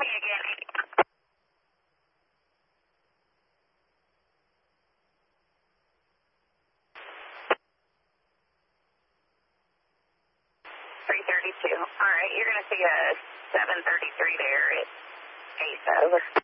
again. 332. All right, you're going to see a 733 there at ASA. Over.